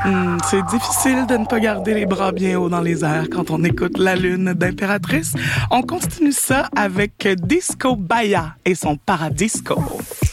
C'est difficile de ne pas garder les bras bien hauts dans les airs quand on écoute La Lune d'Impératrice. On continue ça avec Disco Baya et son Paradisco.